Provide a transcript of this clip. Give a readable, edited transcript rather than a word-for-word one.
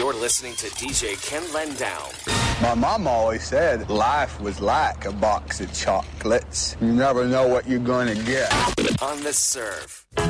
You're listening to DJ Ken Lendown. My mom always said life was like a box of chocolates. You never know what you're going to get. On The Serve.